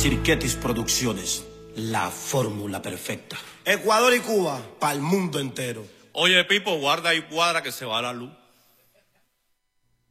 Chirquetis Producciones, la fórmula perfecta. Ecuador y Cuba, para el mundo entero. Oye, Pipo, guarda y cuadra que se va la luz.